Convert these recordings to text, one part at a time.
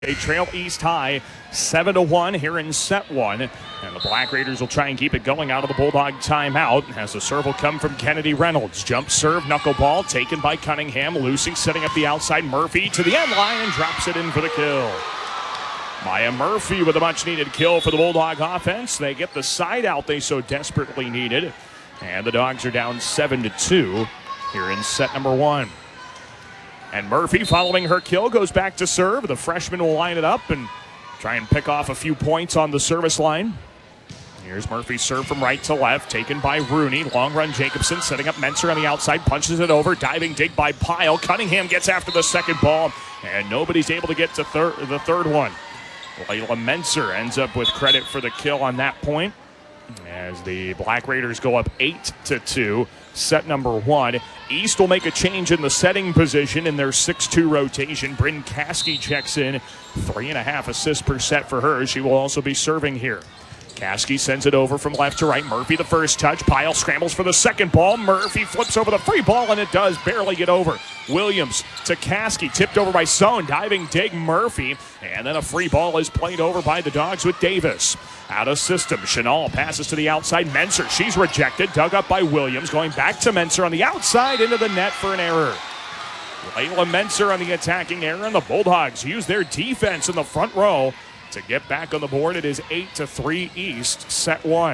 They trail East High 7-1 here in set one. And the Black Raiders will try and keep it going out of the Bulldog timeout as the serve will come from Kennedy Reynolds. Jump serve, knuckleball taken by Cunningham. Loosing, setting up the outside. Murphy to the end line and drops it in for the kill. Maya Murphy with a much-needed kill for the Bulldog offense. They get the side out they so desperately needed. And the Dogs are down 7-2 here in set number one. And Murphy, following her kill, goes back to serve. The freshman will line it up and try and pick off a few points on the service line. Here's Murphy's serve from right to left, taken by Rooney. Long run Jacobson, setting up Menser on the outside, punches it over. Diving dig by Pyle. Cunningham gets after the second ball, and nobody's able to get to the third one. Layla Menser ends up with credit for the kill on that point, as the Black Raiders go up 8-2. Set number one. East will make a change in the setting position in their 6-2 rotation. Bryn Caskey checks in. 3.5 assists per set for her. She will also be serving here. Caskey sends it over from left to right. Murphy the first touch. Pyle scrambles for the second ball. Murphy flips over the free ball, and it does barely get over. Williams to Caskey, tipped over by Sohn. Diving dig Murphy, and then a free ball is played over by the Dogs with Davis. Out of system, Chenal passes to the outside. Menser, she's rejected, dug up by Williams. Going back to Menser on the outside, into the net for an error. Layla Menser on the attacking error, and the Bulldogs use their defense in the front row to get back on the board. It is 8-3 East, set one.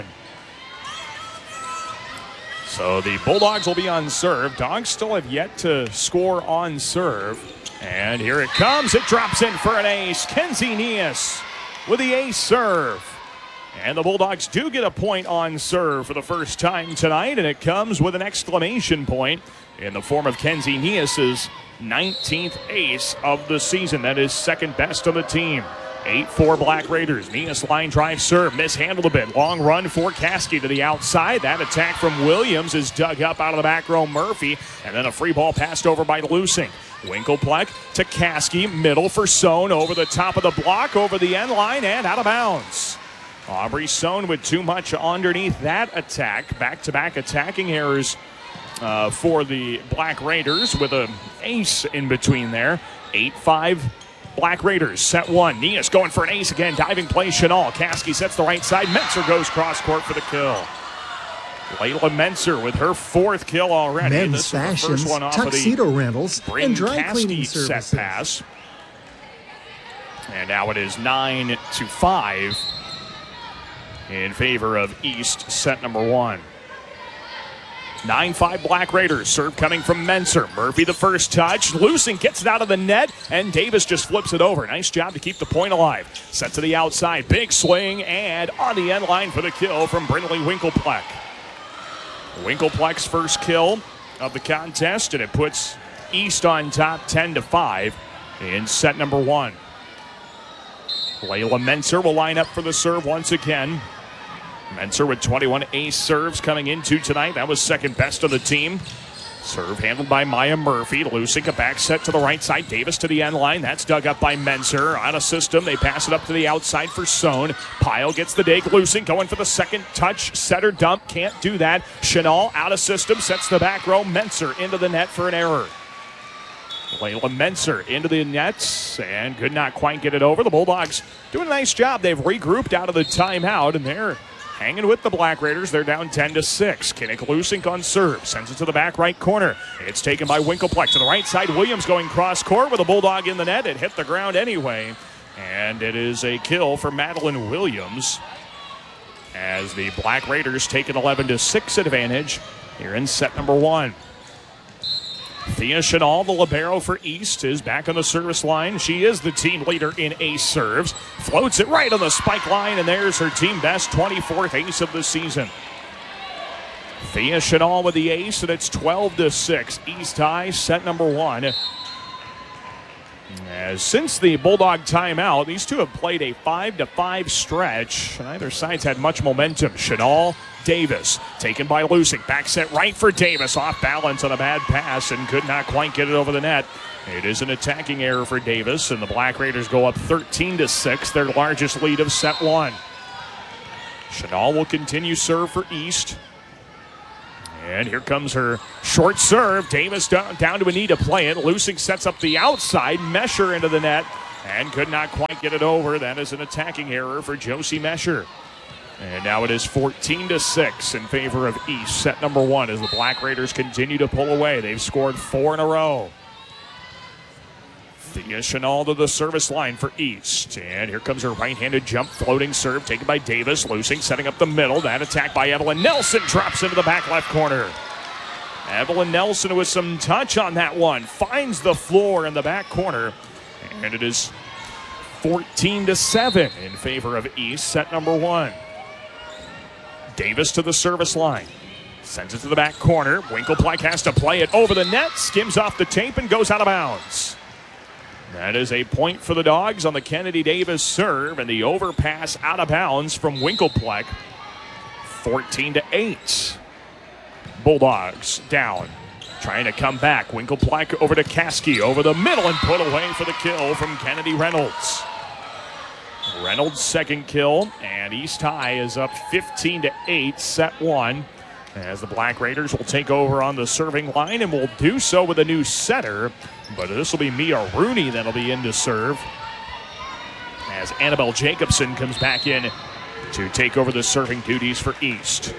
So the Bulldogs will be on serve. Dogs still have yet to score on serve. And here it comes. It drops in for an ace. Kenzie Nias with the ace serve. And the Bulldogs do get a point on serve for the first time tonight, and it comes with an exclamation point in the form of Kenzie Nias' 19th ace of the season. That is second best on the team. 8-4 Black Raiders. Nias line drive serve, mishandled a bit. Long run for Caskey to the outside. That attack from Williams is dug up out of the back row. Murphy, and then a free ball passed over by Loosing. Winkelpleck to Caskey, middle for Sohn, over the top of the block, over the end line, and out of bounds. Aubrey Sohn with too much underneath that attack. Back-to-back attacking errors for the Black Raiders with an ace in between there. 8-5 Black Raiders, set one. Nias going for an ace again. Diving play, Chenal. Caskey sets the right side. Menser goes cross court for the kill. Layla Menser with her fourth kill already. Men's Fashions, tuxedo rentals, and dry cleaning services. Set pass. And now it is 9-5 in favor of East, set number one. 9-5 Black Raiders. Serve coming from Menser. Murphy the first touch. Loosing gets it out of the net, and Davis just flips it over. Nice job to keep the point alive. Set to the outside. Big swing, and on the end line for the kill from Brindley Winkelpleck. Winkelpleck's first kill of the contest, and it puts East on top 10-5 in set number one. Layla Menser will line up for the serve once again. Menser with 21 ace serves coming into tonight. That was second best on the team. Serve handled by Maya Murphy. Loosing a back set to the right side. Davis to the end line. That's dug up by Menser. Out of system. They pass it up to the outside for Sohn. Pyle gets the dig. Loosing going for the second touch. Setter dump. Can't do that. Chenal out of system. Sets the back row. Menser into the net for an error. Layla Menser into the nets and could not quite get it over. The Bulldogs doing a nice job. They've regrouped out of the timeout, and they're hanging with the Black Raiders. They're down 10-6. Kinnick Loosing on serve. Sends it to the back right corner. It's taken by Winkelpleck to the right side. Williams going cross court with a Bulldog in the net. It hit the ground anyway. And it is a kill for Madeline Williams, as the Black Raiders take an 11-6 advantage here in set number one. Thea Chenal, the libero for East, is back on the service line. She is the team leader in ace serves. Floats it right on the spike line, and there's her team best 24th ace of the season. Thea Chenal with the ace, and it's 12-6. East High, set number one. As since the Bulldog timeout, these two have played a 5-5 stretch. Neither side's had much momentum. Chenal, Davis, taken by Loosing. Back set right for Davis. Off balance on a bad pass and could not quite get it over the net. It is an attacking error for Davis, and the Black Raiders go up 13-6, their largest lead of set one. Chenal will continue serve for East. And here comes her short serve. Davis down to a knee to play it. Loosing sets up the outside. Mesher into the net. and could not quite get it over. That is an attacking error for Josie Mesher. And now it is 14-6 in favor of East. Set number 1 as the Black Raiders continue to pull away. They've scored 4 in a row. Thea Chanel to the service line for East. And here comes her right-handed jump floating serve taken by Davis. Loosing, setting up the middle. That attack by Evelyn Nelson drops into the back left corner. Evelyn Nelson with some touch on that one. Finds the floor in the back corner. And it is 14-7 in favor of East. Set number 1. Davis to the service line. Sends it to the back corner. Winkelpleck has to play it over the net. Skims off the tape and goes out of bounds. That is a point for the Dogs on the Kennedy Davis serve, and the overpass out of bounds from Winkelpleck. 14-8. Bulldogs down. Trying to come back. Winkelpleck over to Caskey over the middle and put away for the kill from Kennedy Reynolds. Reynolds' second kill, and East High is up 15-8, set 1. As the Black Raiders will take over on the serving line and will do so with a new setter. But this will be Mia Rooney that'll be in to serve. As Annabelle Jacobson comes back in to take over the serving duties for East.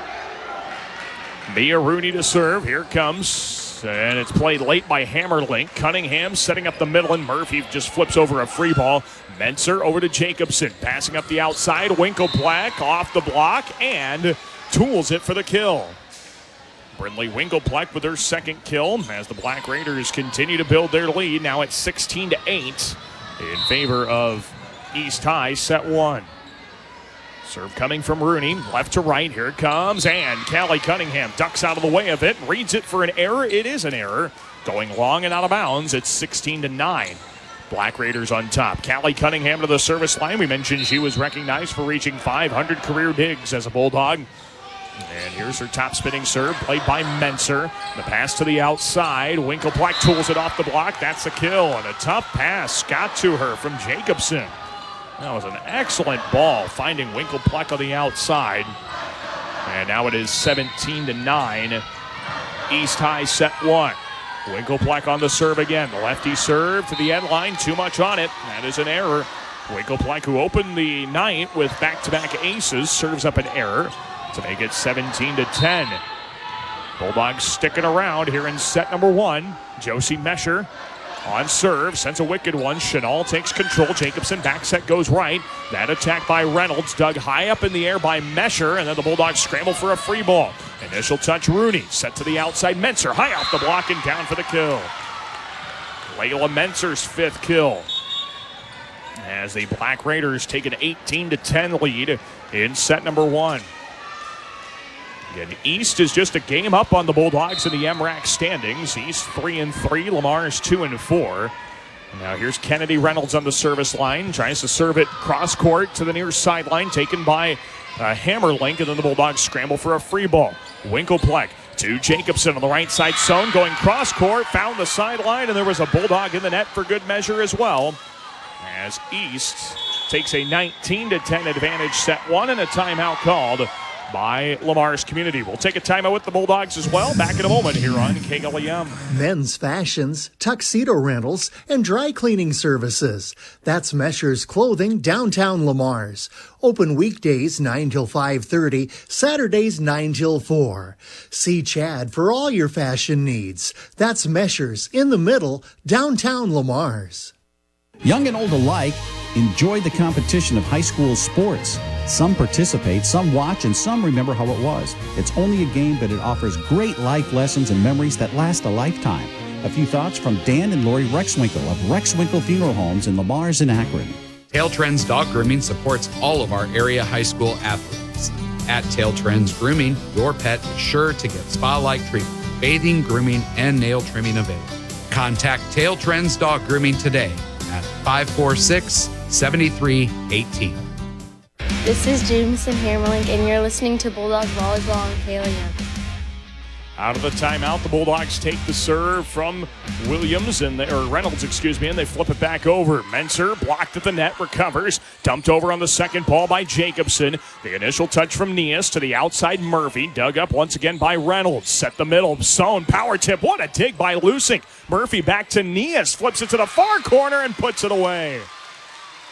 Mia Rooney to serve. Here comes. And it's played late by Hammerlink. Cunningham setting up the middle, and Murphy just flips over a free ball. Menser over to Jacobson. Passing up the outside. Winkelpleck off the block and tools it for the kill. Brindley Winkelpleck with her second kill as the Black Raiders continue to build their lead. Now it's 16-8 in favor of East High, set 1. Serve coming from Rooney, left to right. Here it comes, and Callie Cunningham ducks out of the way of it, reads it for an error. It is an error. Going long and out of bounds. It's 16-9. Black Raiders on top. Callie Cunningham to the service line. We mentioned she was recognized for reaching 500 career digs as a Bulldog. And here's her top spinning serve, played by Menser. The pass to the outside. Winkelpleck tools it off the block. That's a kill, and a tough pass got to her from Jacobson. That was an excellent ball, finding Winkelpleck on the outside. And now it is 17-9. East High, set 1. Winkelpleck on the serve again. The lefty serve to the end line. Too much on it. That is an error. Winkelpleck, who opened the night with back-to-back aces, serves up an error to make it 17-10. Bulldogs sticking around here in set number 1. Josie Mesher on serve, sends a wicked one. Chanel takes control. Jacobson back set goes right. That attack by Reynolds, dug high up in the air by Mesher, and then the Bulldogs scramble for a free ball. Initial touch, Rooney, set to the outside. Menser high off the block and down for the kill. Layla Menser's 5th kill. As the Black Raiders take an 18-10 lead in set number 1. Again, East is just a game up on the Bulldogs in the MRAC standings. East 3-3, Lamar's 2-4. Now here's Kennedy Reynolds on the service line. Tries to serve it cross court to the near sideline, taken by Hammerlink, and then the Bulldogs scramble for a free ball. Winkelpleck to Jacobson on the right side zone, going cross court, found the sideline, and there was a Bulldog in the net for good measure as well. As East takes a 19-10 advantage, set 1, and a timeout called by Lamar's Community. We'll take a timeout with the Bulldogs as well. Back in a moment here on KLEM. Men's fashions, tuxedo rentals, and dry cleaning services. That's Mesher's Clothing, downtown Lamar's. Open weekdays 9 till 5:30, Saturdays 9 till 4. See Chad for all your fashion needs. That's Mesher's in the middle, downtown Lamar's. Young and old alike enjoy the competition of high school sports. Some participate, some watch, and some remember how it was. It's only a game, but it offers great life lessons and memories that last a lifetime. A few thoughts from Dan and Lori Rexwinkle of Rexwinkle Funeral Homes in Lamar's and Akron. Tail Trends Dog Grooming supports all of our area high school athletes. At Tail Trends Grooming, your pet is sure to get spa-like treatment, bathing, grooming, and nail trimming available. Contact Tail Trends Dog Grooming today at 546-7318. This is Jameson Hammerlink, and you're listening to Bulldogs Volleyball on KLEM. Out of the timeout, the Bulldogs take the serve from Reynolds, and they flip it back over. Menser blocked at the net, recovers, dumped over on the second ball by Jacobson. The initial touch from Nias to the outside. Murphy dug up once again by Reynolds. Set the middle, zone, power tip. What a dig by Lusink. Murphy back to Nias, flips it to the far corner and puts it away.